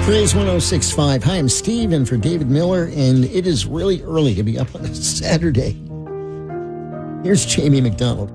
Praise 106.5. Hi, I'm Steve, and for David Miller, and it is really early to be up on a Saturday. Here's Jamie McDonald.